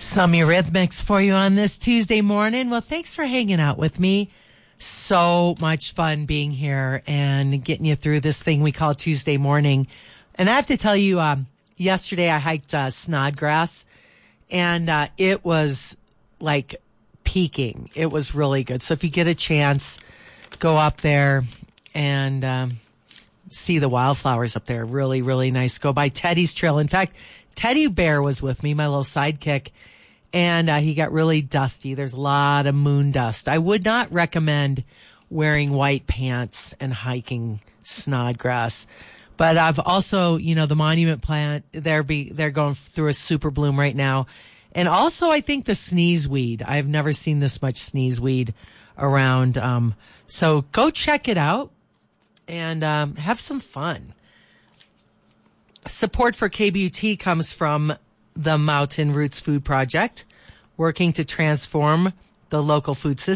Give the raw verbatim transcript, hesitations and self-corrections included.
Some Eurythmics for you on this Tuesday morning. Well, thanks for hanging out with me. So much fun being here and getting you through this thing we call Tuesday morning. And I have to tell you, um, yesterday I hiked uh, Snodgrass, and uh, it was like peaking. It was really good. So if you get a chance, go up there and um, see the wildflowers up there. Really, really nice. Go by Teddy's Trail. In fact, Teddy Bear was with me, my little sidekick, and uh, he got really dusty. There's a lot of moon dust. I would not recommend wearing white pants and hiking Snodgrass. But I've also, you know, the Monument Plant, they're, be, they're going through a super bloom right now. And also, I think the sneezeweed. I've never seen this much sneezeweed around. Um, so go check it out and um, have some fun. Support for K B U T comes from the Mountain Roots Food Project, working to transform the local food system.